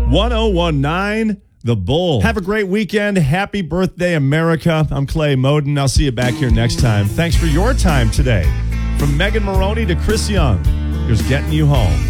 1019 The Bull. Have a great weekend. Happy birthday, America. I'm Clay Moden. I'll see you back here next time. Thanks for your time today. From Megan Maroney to Chris Young, here's Getting You Home.